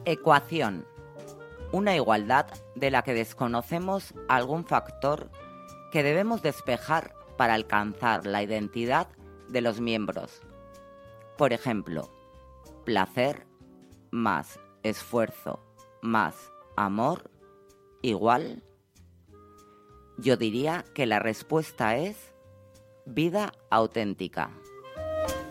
Ecuación. Una igualdad de la que desconocemos algún factor que debemos despejar para alcanzar la identidad de los miembros. Por ejemplo, placer más esfuerzo más amor igual. Yo diría que la respuesta es vida auténtica.